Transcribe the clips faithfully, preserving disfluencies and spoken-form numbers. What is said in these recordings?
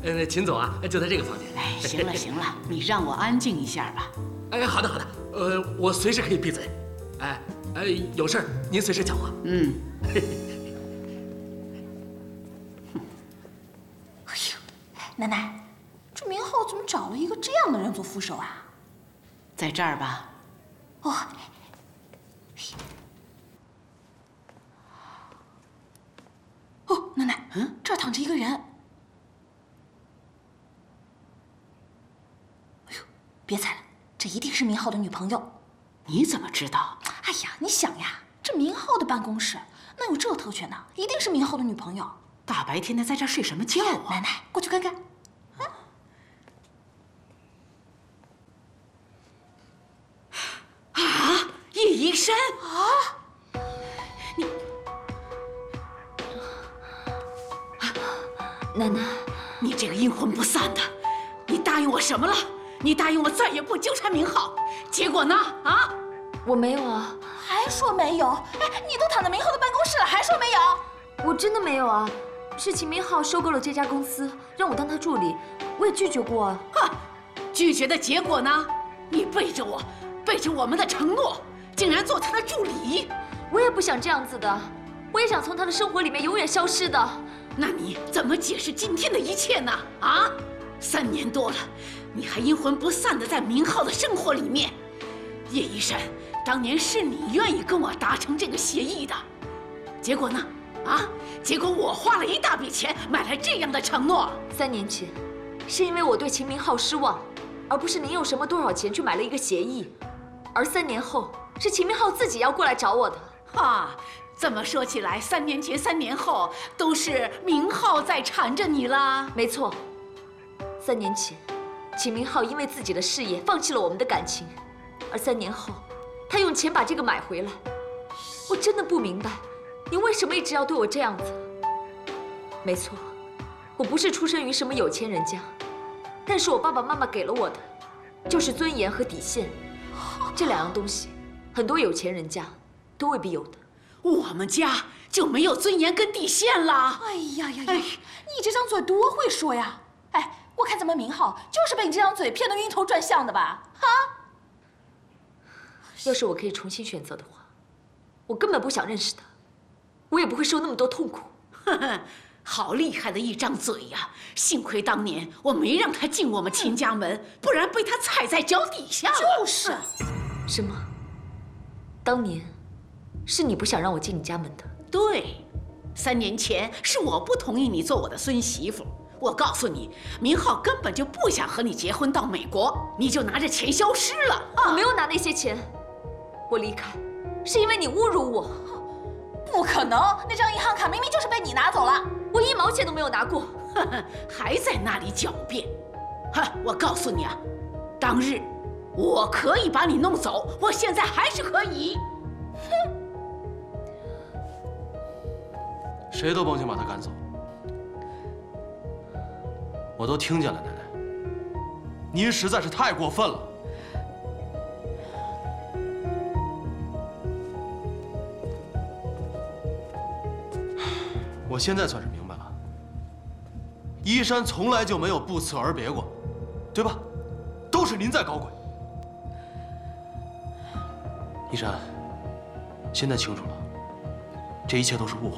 呃，秦总啊，就在这个房间。 哎，行了行了，你让我安静一下吧。 哎，好的好的，呃，我随时可以闭嘴。哎哎，有事儿您随时叫我。 嗯。 哎呦，奶奶，这明浩怎么找了一个这样的人做副手啊？ 在这儿吧。 哦。哦，奶奶，嗯，这儿躺着一个人。哎呦，别猜了，这一定是明浩的女朋友。 你怎么知道？ 哎呀，你想呀，这明浩的办公室能有这特权呢？一定是明浩的女朋友。 大白天的在这儿睡什么觉啊？ 奶奶，过去看看。 啊，叶一山啊！ 你， 奶奶， 你这个阴魂不散的，你答应我什么了？你答应我再也不纠缠明浩，结果呢？啊？ 我没有啊。 还说没有？哎，你都躺在明浩的办公室了，还说没有？ 我真的没有啊。是秦明浩收购了这家公司，让我当他助理，我也拒绝过啊。 哈，拒绝的结果呢？你背着我，背着我们的承诺，竟然做他的助理。 我也不想这样子的，我也想从他的生活里面永远消失的。 那你怎么解释今天的一切呢？啊，三年多了，你还阴魂不散的在明浩的生活里面。叶一山，当年是你愿意跟我达成这个协议的，结果呢？啊！结果我花了一大笔钱买来这样的承诺。 三年前，是因为我对秦明浩失望，而不是您用什么多少钱去买了一个协议。而三年后，是秦明浩自己要过来找我的。 哈，这么说起来，三年前、三年后都是明浩在缠着你啦。 没错，三年前，秦明浩因为自己的事业放弃了我们的感情，而三年后，他用钱把这个买回来。我真的不明白。你为什么一直要对我这样子？没错，我不是出生于什么有钱人家，但是我爸爸妈妈给了我的，就是尊严和底线。这两样东西，很多有钱人家都未必有的。 我们家就没有尊严跟底线了。 哎呀呀呀！哎、你这张嘴多会说呀！哎，我看咱们明浩就是被你这张嘴骗得晕头转向的吧？哈！ 要是我可以重新选择的话，我根本不想认识他。我也不会受那么多痛苦。 呵呵，好厉害的一张嘴呀！幸亏当年我没让他进我们秦家门，不然被他踩在脚底下了。 就是。 什么？当年是你不想让我进你家门的？ 对，三年前是我不同意你做我的孙媳妇。我告诉你，明浩根本就不想和你结婚到美国，你就拿着钱消失了。 我没有拿那些钱，我离开是因为你侮辱我。 不可能，那张银行卡明明就是被你拿走了， 我一毛钱都没有拿过。 呵呵，还在那里狡辩。哼，我告诉你啊，当日我可以把你弄走，我现在还是可以。哼， 谁都甭想把他赶走。我都听见了，奶奶，您实在是太过分了。我现在算是明白了，依山从来就没有不辞而别过，对吧？都是您在搞鬼。依山，现在清楚了，这一切都是误会。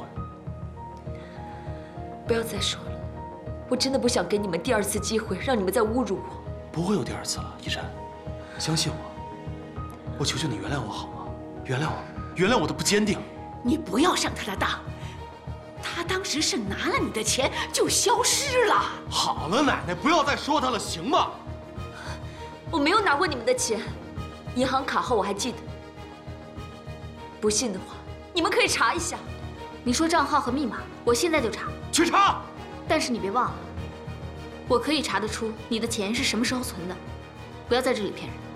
不要再说了，我真的不想给你们第二次机会，让你们再侮辱我。 不会有第二次了，依山，相信我。我求求你原谅我好吗？原谅我，原谅我的不坚定。 你不要上他的当。他当时是拿了你的钱就消失了。 好了，奶奶，不要再说他了，行吗？ 我没有拿过你们的钱，银行卡号我还记得。不信的话，你们可以查一下。 你说账号和密码，我现在就查。 去查。 但是你别忘了，我可以查得出你的钱是什么时候存的，不要在这里骗人。